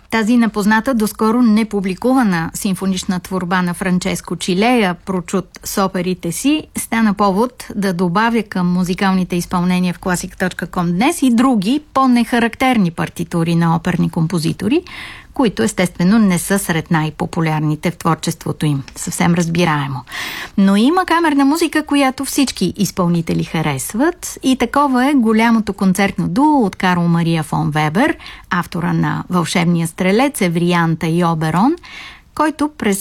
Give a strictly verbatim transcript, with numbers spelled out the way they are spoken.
Тази непозната, доскоро непубликувана симфонична творба на Франческо Чилея, прочут с оперите си, стана повод да добавя към музикалните изпълнения в класик точка ком днес и други по-нехарактерни партитури на оперни композитори, които естествено не са сред най-популярните в творчеството им. Съвсем разбираемо. Но има камерна музика, която всички изпълнители харесват, и такова е голямото концертно дуо от Карл Мария фон Вебер, автора на Вълшебния стрелец, Евриянта и Оберон, който през